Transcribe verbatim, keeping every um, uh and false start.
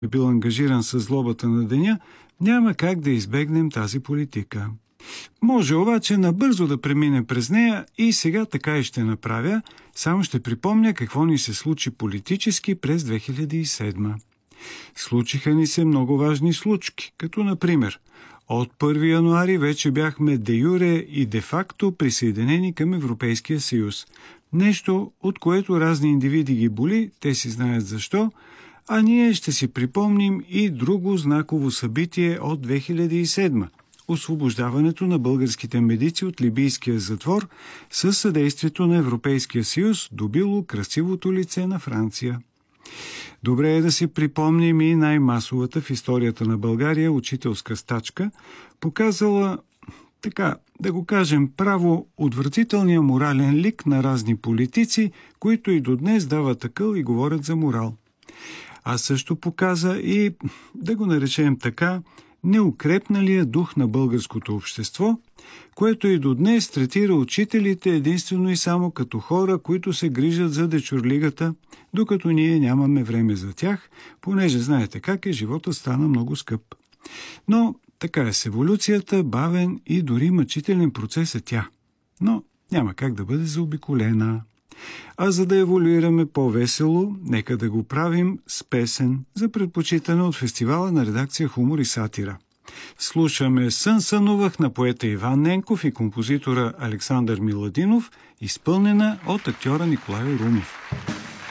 е бил ангажиран с злобата на деня, няма как да избегнем тази политика. Може обаче набързо да премине през нея и сега така и ще направя, само ще припомня какво ни се случи политически през две хиляди и седма. Случиха ни се много важни случки, като например от първи януари вече бяхме де юре и де факто присъединени към Европейския съюз. Нещо, от което разни индивиди ги боли, те си знаят защо, а ние ще си припомним и друго знаково събитие от две хиляди и седма – освобождаването на българските медици от либийския затвор със съдействието на Европейския съюз, добило красивото лице на Франция. Добре е да си припомним и най-масовата в историята на България учителска стачка, показала, така да го кажем право, отвратителния морален лик на разни политици, които и до днес дават акъл и говорят за морал. А също показа и, да го наречем така, неукрепналия дух на българското общество, което и до днес третира учителите единствено и само като хора, които се грижат за дечурлигата, докато ние нямаме време за тях, понеже знаете как е, живота стана много скъп. Но така е с еволюцията, бавен и дори мъчителен процес е тя. Но няма как да бъде заобиколена. А за да еволюираме по-весело, нека да го правим с песен за предпочитане от фестивала на редакция Хумор и сатира. Слушаме "Сън сънувах" на поета Иван Ненков и композитора Александър Миладинов, изпълнена от актьора Николай Румов.